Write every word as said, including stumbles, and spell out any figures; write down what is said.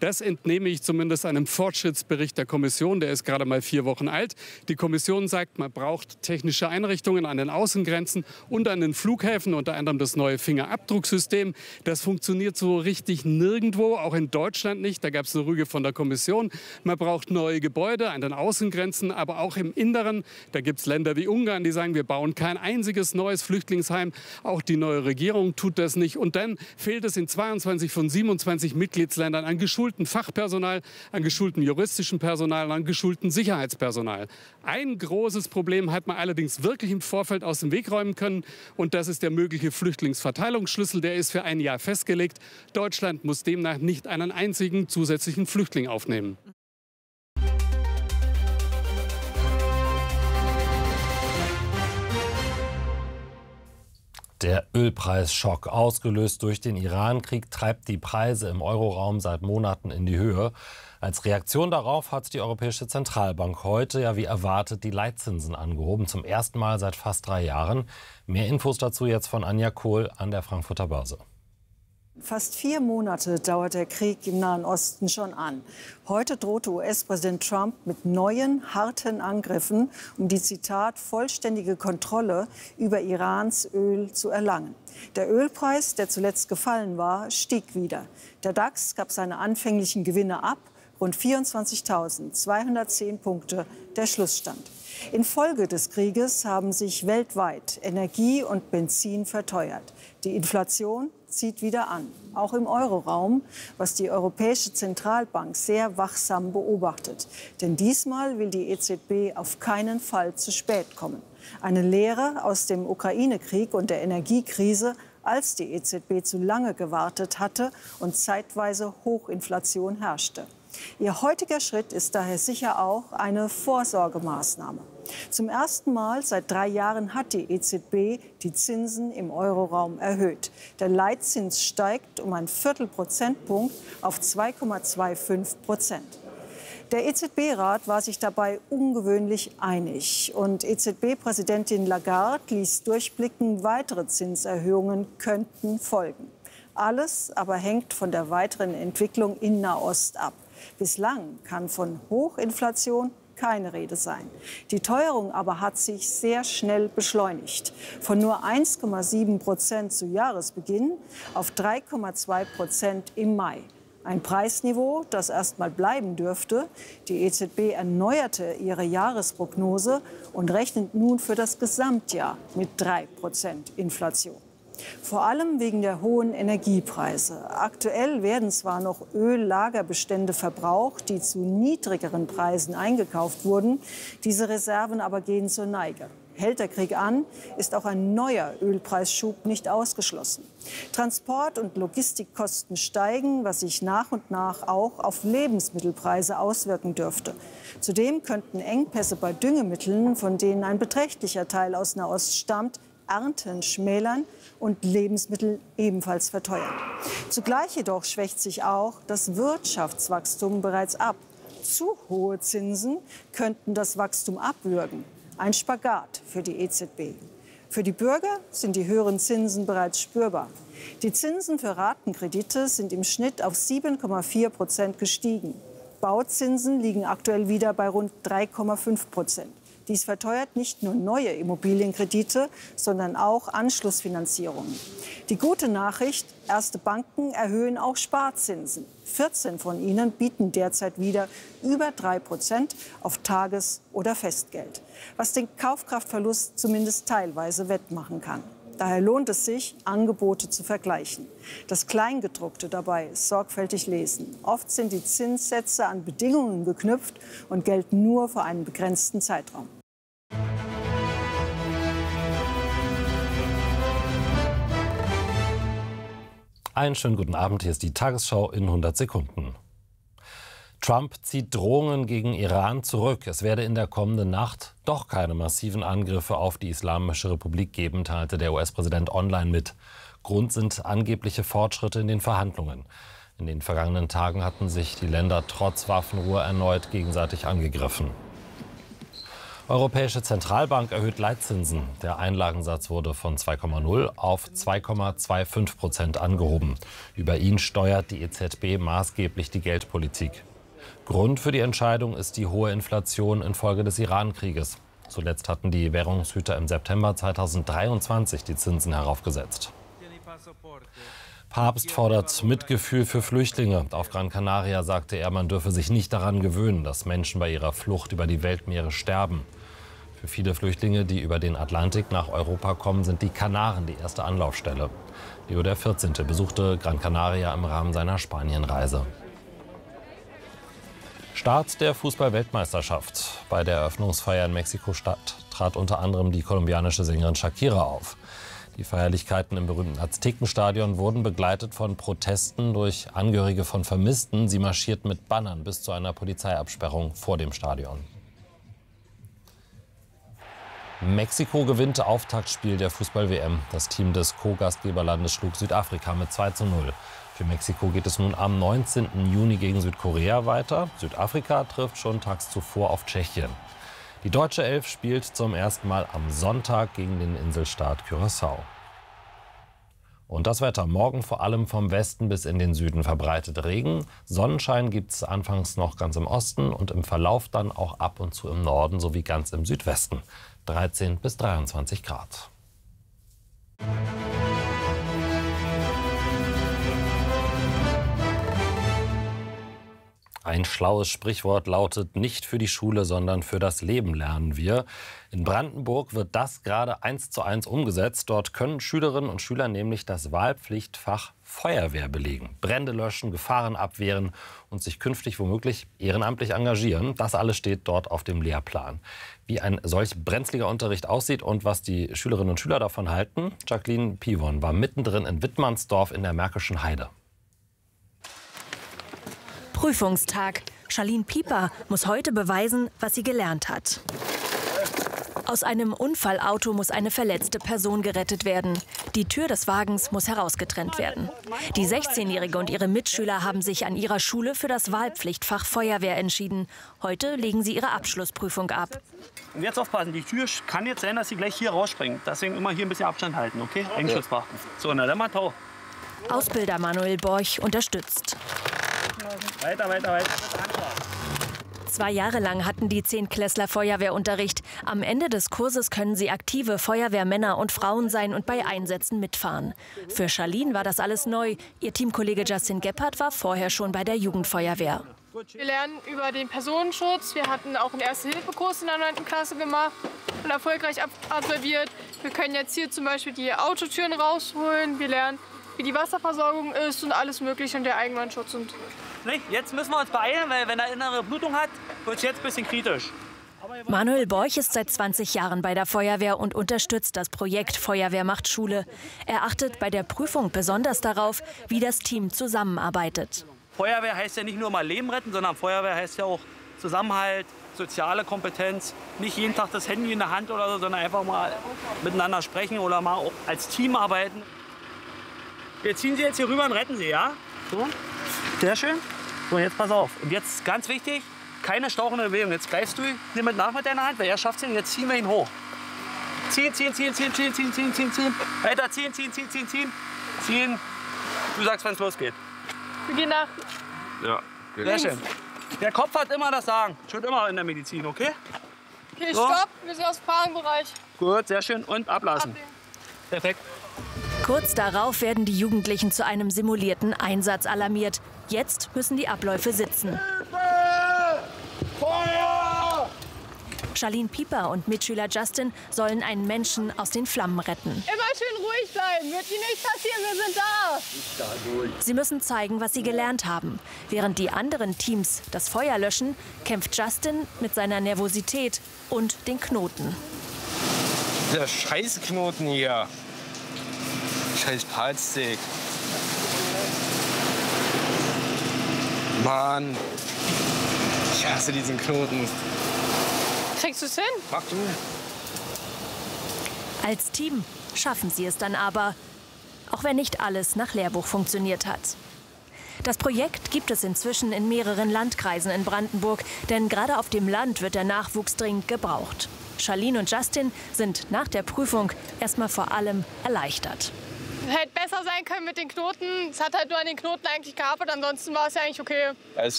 Das entnehme ich zumindest einem Fortschrittsbericht der Kommission. Der ist gerade mal vier Wochen alt. Die Kommission sagt, man braucht technische Einrichtungen an den Außengrenzen und an den Flughäfen, unter anderem das neue Fingerabdrucksystem. Das funktioniert so richtig nirgendwo, auch in Deutschland nicht. Da gab es eine Rüge von der Kommission. Man braucht neue Gebäude an den Außengrenzen, aber auch im Inneren. Da gibt es Länder wie Ungarn, die sagen, wir bauen kein einziges neues Flüchtlingsheim. Auch die neue Regierung tut das nicht. Und dann fehlt es in zweiundzwanzig von siebenundzwanzig Mitgliedsländern an geschultem Fachpersonal, an geschultem juristischem Personal, an geschultem Sicherheitspersonal. Ein großes Problem hat man allerdings wirklich im Vorfeld aus dem Weg räumen können. Und das ist der mögliche Flüchtlingsverteilungsschlüssel. Der ist für ein Jahr festgelegt. Deutschland muss demnach nicht einen einzigen zusätzlichen Flüchtling aufnehmen. Der Ölpreisschock, ausgelöst durch den Iran-Krieg, treibt die Preise im Euroraum seit Monaten in die Höhe. Als Reaktion darauf hat die Europäische Zentralbank heute, ja wie erwartet, die Leitzinsen angehoben. Zum ersten Mal seit fast drei Jahren. Mehr Infos dazu jetzt von Anja Kohl an der Frankfurter Börse. Fast vier Monate dauert der Krieg im Nahen Osten schon an. Heute drohte U S-Präsident Trump mit neuen, harten Angriffen, um die, Zitat, vollständige Kontrolle über Irans Öl zu erlangen. Der Ölpreis, der zuletzt gefallen war, stieg wieder. Der DAX gab seine anfänglichen Gewinne ab, rund vierundzwanzigtausendzweihundertzehn Punkte der Schlussstand. Infolge des Krieges haben sich weltweit Energie und Benzin verteuert. Die Inflation zieht wieder an, auch im Euroraum, was die Europäische Zentralbank sehr wachsam beobachtet. Denn diesmal will die E Z B auf keinen Fall zu spät kommen. Eine Lehre aus dem Ukraine-Krieg und der Energiekrise, als die E Z B zu lange gewartet hatte und zeitweise Hochinflation herrschte. Ihr heutiger Schritt ist daher sicher auch eine Vorsorgemaßnahme. Zum ersten Mal seit drei Jahren hat die E Z B die Zinsen im Euroraum erhöht. Der Leitzins steigt um ein Viertelprozentpunkt auf zwei Komma fünfundzwanzig Prozent. Der E Z B-Rat war sich dabei ungewöhnlich einig. Und E Z B-Präsidentin Lagarde ließ durchblicken, weitere Zinserhöhungen könnten folgen. Alles aber hängt von der weiteren Entwicklung in Nahost ab. Bislang kann von Hochinflation keine Rede sein. Die Teuerung aber hat sich sehr schnell beschleunigt. Von nur eins Komma sieben Prozent zu Jahresbeginn auf drei Komma zwei Prozent im Mai. Ein Preisniveau, das erst mal bleiben dürfte. Die E Z B erneuerte ihre Jahresprognose und rechnet nun für das Gesamtjahr mit drei Prozent Inflation. Vor allem wegen der hohen Energiepreise. Aktuell werden zwar noch Öllagerbestände verbraucht, die zu niedrigeren Preisen eingekauft wurden. Diese Reserven aber gehen zur Neige. Hält der Krieg an, ist auch ein neuer Ölpreisschub nicht ausgeschlossen. Transport- und Logistikkosten steigen, was sich nach und nach auch auf Lebensmittelpreise auswirken dürfte. Zudem könnten Engpässe bei Düngemitteln, von denen ein beträchtlicher Teil aus Nahost stammt, Ernten schmälern und Lebensmittel ebenfalls verteuern. Zugleich jedoch schwächt sich auch das Wirtschaftswachstum bereits ab. Zu hohe Zinsen könnten das Wachstum abwürgen. Ein Spagat für die E Z B. Für die Bürger sind die höheren Zinsen bereits spürbar. Die Zinsen für Ratenkredite sind im Schnitt auf sieben Komma vier Prozent gestiegen. Bauzinsen liegen aktuell wieder bei rund drei Komma fünf Prozent. Dies verteuert nicht nur neue Immobilienkredite, sondern auch Anschlussfinanzierungen. Die gute Nachricht, erste Banken erhöhen auch Sparzinsen. vierzehn von ihnen bieten derzeit wieder über drei Prozent auf Tages- oder Festgeld, was den Kaufkraftverlust zumindest teilweise wettmachen kann. Daher lohnt es sich, Angebote zu vergleichen. Das Kleingedruckte dabei sorgfältig lesen. Oft sind die Zinssätze an Bedingungen geknüpft und gelten nur für einen begrenzten Zeitraum. Einen schönen guten Abend, hier ist die Tagesschau in hundert Sekunden. Trump zieht Drohungen gegen Iran zurück. Es werde in der kommenden Nacht doch keine massiven Angriffe auf die Islamische Republik geben, teilte der U S-Präsident online mit. Grund sind angebliche Fortschritte in den Verhandlungen. In den vergangenen Tagen hatten sich die Länder trotz Waffenruhe erneut gegenseitig angegriffen. Europäische Zentralbank erhöht Leitzinsen. Der Einlagensatz wurde von zwei Komma null auf zwei Komma fünfundzwanzig Prozent angehoben. Über ihn steuert die E Z B maßgeblich die Geldpolitik. Grund für die Entscheidung ist die hohe Inflation infolge des Iran-Krieges. Zuletzt hatten die Währungshüter im September zweitausenddreiundzwanzig die Zinsen heraufgesetzt. Papst fordert Mitgefühl für Flüchtlinge. Auf Gran Canaria sagte er, man dürfe sich nicht daran gewöhnen, dass Menschen bei ihrer Flucht über die Weltmeere sterben. Für viele Flüchtlinge, die über den Atlantik nach Europa kommen, sind die Kanaren die erste Anlaufstelle. Leo der vierzehnte besuchte Gran Canaria im Rahmen seiner Spanienreise. Start der Fußball-Weltmeisterschaft. Bei der Eröffnungsfeier in Mexiko-Stadt trat unter anderem die kolumbianische Sängerin Shakira auf. Die Feierlichkeiten im berühmten Aztekenstadion wurden begleitet von Protesten durch Angehörige von Vermissten. Sie marschierten mit Bannern bis zu einer Polizeiabsperrung vor dem Stadion. Mexiko gewinnt Auftaktspiel der Fußball-W M. Das Team des Co-Gastgeberlandes schlug Südafrika mit zwei zu null. Für Mexiko geht es nun am neunzehnten Juni gegen Südkorea weiter. Südafrika trifft schon tags zuvor auf Tschechien. Die deutsche Elf spielt zum ersten Mal am Sonntag gegen den Inselstaat Curaçao. Und das Wetter. Morgen vor allem vom Westen bis in den Süden verbreitet Regen. Sonnenschein gibt es anfangs noch ganz im Osten und im Verlauf dann auch ab und zu im Norden sowie ganz im Südwesten. dreizehn bis dreiundzwanzig Grad. Ein schlaues Sprichwort lautet: Nicht für die Schule, sondern für das Leben lernen wir. In Brandenburg wird das gerade eins zu eins umgesetzt. Dort können Schülerinnen und Schüler nämlich das Wahlpflichtfach Feuerwehr belegen, Brände löschen, Gefahren abwehren und sich künftig womöglich ehrenamtlich engagieren. Das alles steht dort auf dem Lehrplan. Wie ein solch brenzliger Unterricht aussieht und was die Schülerinnen und Schüler davon halten, Jacqueline Pivon war mittendrin in Wittmannsdorf in der Märkischen Heide. Prüfungstag. Charlene Pieper muss heute beweisen, was sie gelernt hat. Aus einem Unfallauto muss eine verletzte Person gerettet werden. Die Tür des Wagens muss herausgetrennt werden. Die sechzehnjährige und ihre Mitschüler haben sich an ihrer Schule für das Wahlpflichtfach Feuerwehr entschieden. Heute legen sie ihre Abschlussprüfung ab. Und jetzt aufpassen, die Tür kann jetzt sein, dass sie gleich hier rausspringt. Deswegen immer hier ein bisschen Abstand halten, okay? Eigenschutz beachten. So, na dann mal tau. Ausbilder Manuel Borch unterstützt. Weiter, weiter, weiter. Zwei Jahre lang hatten die Zehntklässler Feuerwehrunterricht. Am Ende des Kurses können sie aktive Feuerwehrmänner und Frauen sein und bei Einsätzen mitfahren. Für Charlene war das alles neu. Ihr Teamkollege Justin Gebhardt war vorher schon bei der Jugendfeuerwehr. Wir lernen über den Personenschutz. Wir hatten auch einen Erste-Hilfe-Kurs in der neunten Klasse gemacht und erfolgreich absolviert. Wir können jetzt hier zum Beispiel die Autotüren rausholen. Wir lernen, wie die Wasserversorgung ist und alles Mögliche und der Eigenbrandschutz. Und jetzt müssen wir uns beeilen, weil wenn er innere Blutung hat, wird es jetzt ein bisschen kritisch. Manuel Borch ist seit zwanzig Jahren bei der Feuerwehr und unterstützt das Projekt Feuerwehr macht Schule. Er achtet bei der Prüfung besonders darauf, wie das Team zusammenarbeitet. Feuerwehr heißt ja nicht nur mal Leben retten, sondern Feuerwehr heißt ja auch Zusammenhalt, soziale Kompetenz. Nicht jeden Tag das Handy in der Hand oder so, sondern einfach mal miteinander sprechen oder mal auch als Team arbeiten. Wir ziehen Sie jetzt hier rüber und retten Sie, ja? So. Sehr schön. So, jetzt pass auf. Und jetzt ganz wichtig, keine stauchende Bewegung. Jetzt greifst du, nimm mit nach mit deiner Hand, weil er schafft es nicht. Jetzt ziehen wir ihn hoch. Ziehen, ziehen, ziehen, ziehen, ziehen, ziehen, ziehen, ziehen, ziehen. Weiter ziehen, ziehen, ziehen, ziehen, ziehen. Ziehen. Du sagst, wann es losgeht. wir gehen nach. Ja. Sehr schön. Der Kopf hat immer das Sagen. Schon immer in der Medizin, okay? Okay, So. stopp. Wir sind aus dem Fahrenbereich. Gut, sehr schön. Und ablassen. Ablegen. Perfekt. Kurz darauf werden die Jugendlichen zu einem simulierten Einsatz alarmiert. Jetzt müssen die Abläufe sitzen. Feuer! Charlene Pieper und Mitschüler Justin sollen einen Menschen aus den Flammen retten. Immer schön ruhig bleiben. Wird Ihnen nichts passieren, wir sind da. Sie müssen zeigen, was sie gelernt haben. Während die anderen Teams das Feuer löschen, kämpft Justin mit seiner Nervosität und den Knoten. Der Scheißknoten hier. Scheiß Palstick. Mann. Ich hasse diesen Knoten. Kriegst du es hin? Mach du. Als Team schaffen sie es dann aber, auch wenn nicht alles nach Lehrbuch funktioniert hat. Das Projekt gibt es inzwischen in mehreren Landkreisen in Brandenburg, denn gerade auf dem Land wird der Nachwuchs dringend gebraucht. Charlene und Justin sind nach der Prüfung erstmal vor allem erleichtert. Hätte besser sein können mit den Knoten. Es hat halt nur an den Knoten eigentlich gehapert, ansonsten war es ja eigentlich okay. Es